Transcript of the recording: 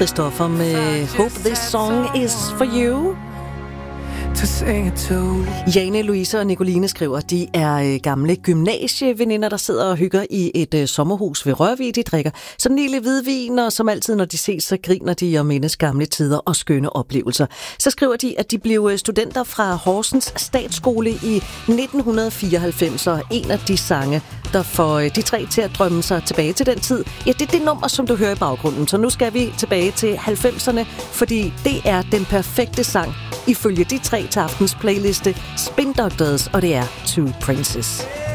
Christoffer med Hope This Song Is For You. Jane, Louise og Nicoline skriver, at de er gamle gymnasieveninder, der sidder og hygger i et sommerhus ved Rørvig. De drikker sådan en lille hvidvin, og som altid, når de ses, så griner de og mindes gamle tider og skønne oplevelser. Så skriver de, at de blev studenter fra Horsens Statsskole i 1994, og en af de sange, der får de tre til at drømme sig tilbage til den tid, ja, det er det nummer, som du hører i baggrunden. Så nu skal vi tilbage til 90'erne, fordi det er den perfekte sang, ifølge de tre til aftens playliste Spin Doctors, og det er Two Princes.